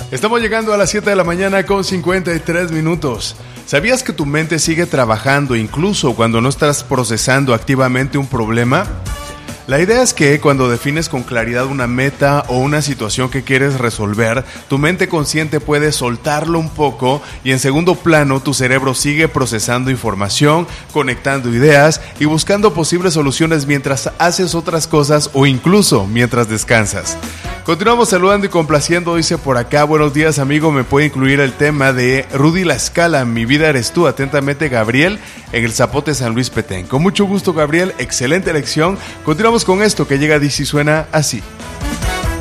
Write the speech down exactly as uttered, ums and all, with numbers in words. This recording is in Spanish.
Estamos llegando a las siete de la mañana con cincuenta y tres minutos. ¿Sabías que tu mente sigue trabajando incluso cuando no estás procesando activamente un problema? La idea es que cuando defines con claridad una meta o una situación que quieres resolver, tu mente consciente puede soltarlo un poco y en segundo plano tu cerebro sigue procesando información, conectando ideas y buscando posibles soluciones mientras haces otras cosas o incluso mientras descansas. Continuamos saludando y complaciendo, dice por acá, buenos días amigo, me puede incluir el tema de Rudy La Scala, Mi vida eres tú, atentamente Gabriel, en el Zapote San Luis Petén. Con mucho gusto Gabriel, excelente elección. Continuamos con esto que llega a D C, suena así.